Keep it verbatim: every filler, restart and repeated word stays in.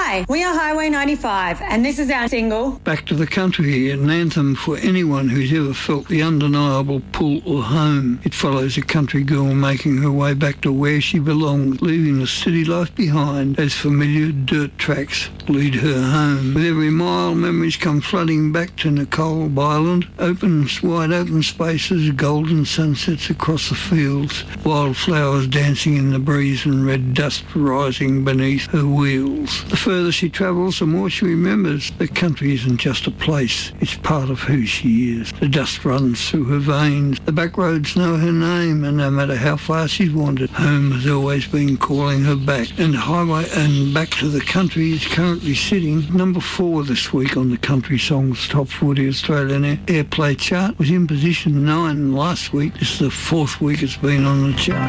Hi, we are Highway ninety-five, and this is our single, Back to the Country, an anthem for anyone who's ever felt the undeniable pull or home. It follows a country girl making her way back to where she belongs, leaving the city life behind as familiar dirt tracks lead her home. With every mile, memories come flooding back to Nicole Byland. Open, wide open spaces, golden sunsets across the fields, wildflowers dancing in the breeze and red dust rising beneath her wheels. The further she travels, the more she remembers the country isn't just a place, it's part of who she is. The dust runs through her veins, the back roads know her name, and no matter how far she's wandered, home has always been calling her back. And Highway and Back to the Country is currently sitting number four this week on the Country Songs Top forty Australian Airplay chart. Was in position nine last week. This is the fourth week it's been on the chart.